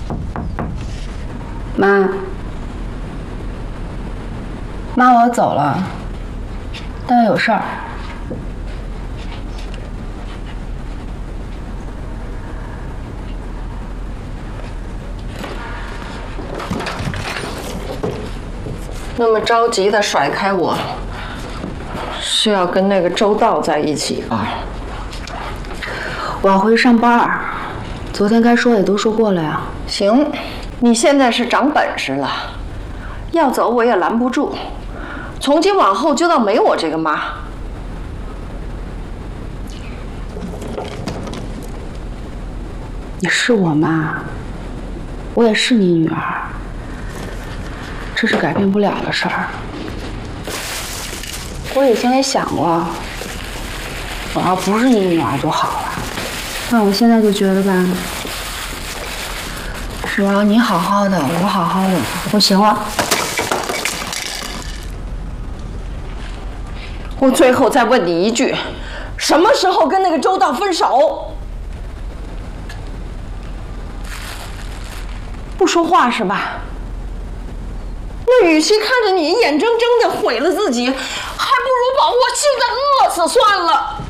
妈，妈，我要走了，但我有事儿。 那么着急的甩开我，是要跟那个周道在一起吧？ 我要回去上班，昨天该说的也都说过了呀。 行，你现在是长本事了，要走我也拦不住。从今往后就当没我这个妈。 你是我妈，我也是你女儿，这是改变不了的事儿。我以前也想过，我要不是你女儿就好了，但我现在就觉得吧，只要你好好的，我好好的就行了。 我最后再问你一句，什么时候跟那个周道分手？不说话是吧？那与其看着你眼睁睁的毁了自己，还不如把我气得饿死算了。